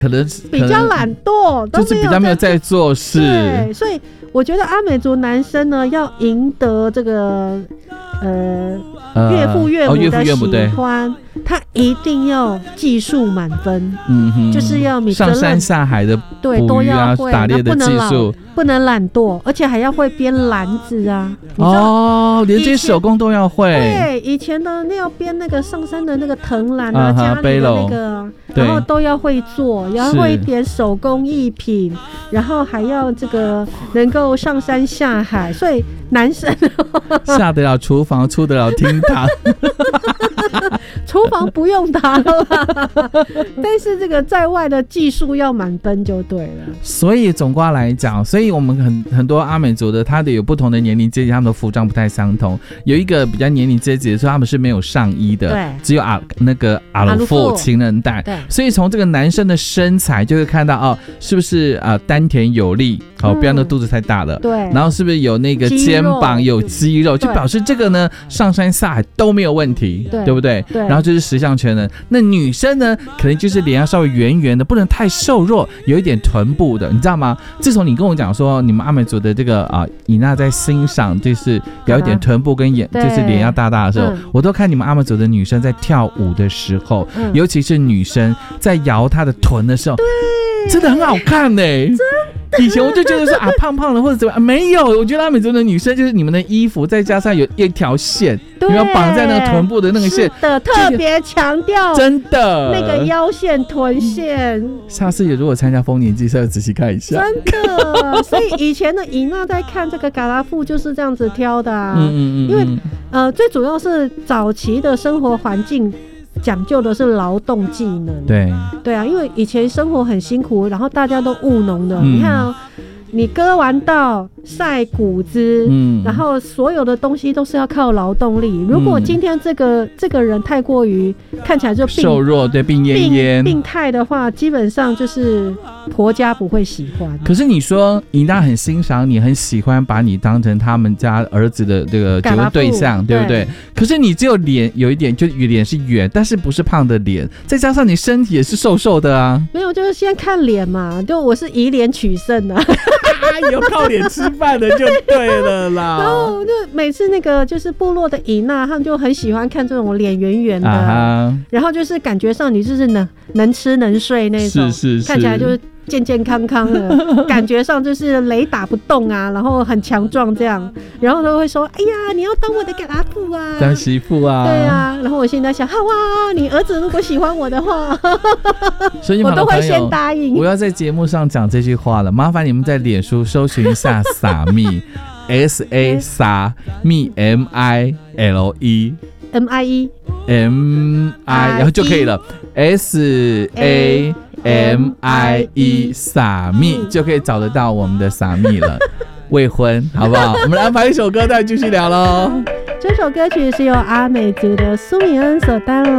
可能比较懒惰， 就是比较没有在做事。 对，所以我觉得阿美族男生呢，要赢得这个岳父岳母的喜欢，他一定要技术满分，就是要上山下海的对都要会， 打猎的技术， 不能懒惰，而且还要会编篮子啊。 连这些手工都要会。 对，以前的要编那个上山的那个藤篮啊，家里的那个，然后都要会做，然后会一点手工艺品，然后还要这个能够上山下海，所以男生下得了厨房，出得了厅堂。 厨房不用打了啦，但是这个在外的技术要满分就对了。 所以总括来讲，所以我们很多阿美族的，他的有不同的年龄阶级，他们的服装不太相同。有一个比较年龄阶级的时候，他们是没有上衣的， 对， 只有那个阿鲁夫情人带。 对， 所以从这个男生的身材就会看到是不是丹田有力，不要那肚子太大了。 对， 然后是不是有那个肩膀有肌肉，就表示这个呢上山下海都没有问题，对不对？ 对， 然后就是十项全能。那女生呢，可能就是脸要稍微圆圆的，不能太瘦弱，有一点臀部的，你知道吗？自从你跟我讲说你们阿美族的这个伊娜在欣赏就是有一点臀部跟就是脸要大大的时候，我都看你们阿美族的女生在跳舞的时候，尤其是女生在摇她的臀的时候，真的很好看欸。以前我就觉得说胖胖的或者怎么样，没有，我觉得阿美族的女生就是你们的衣服再加上有一条线，你们绑在那个臀部的那个线， 是的，特别强调， 真的那个腰线、臀线。 下次如果参加丰年祭，要仔细看一下。 真的，所以以前的伊娜在看这个嘎拉布就是这样子挑的啊。因为最主要是早期的生活环境。讲究的是劳动技能，对啊，因为以前生活很辛苦，然后大家都务农的，你看你割完稻晒谷子，然后所有的东西都是要靠劳动力。如果今天这个人太过于看起来就瘦弱，对，病恹恹、 病态的话，基本上就是婆家不会喜欢。 可是你说伊娜很欣赏你，很喜欢把你当成他们家儿子的这个结婚对象，对不对？可是你只有脸有一点，就脸是圆，但是不是胖的脸，再加上你身体也是瘦瘦的啊。 没有，就是先看脸嘛，就我是以脸取胜啊。 有靠脸吃饭的就对了啦。 然后就每次那个就是部落的伊娜，他们就很喜欢看这种脸圆圆的，然后就是感觉上你就是能吃能睡那种，是看起来就是健健康康的，感觉上就是雷打不动啊，然后很强壮这样，然后都会说：“哎呀，你要当我的嘎拉布啊， 当媳妇啊。”对啊，然后我现在想，好啊，你儿子如果喜欢我的话， 所以我都会先答应。 我要在节目上讲这句话了，麻烦你们在脸书搜寻一下撒蜜，SA 撒蜜 MILE MIE， 然后就可以了，SAMIE 撒蜜就可以找得到我们的撒蜜了。未婚，好不好？我们来安排一首歌，再继续聊喽。 这首歌曲是由阿美族的苏米恩所担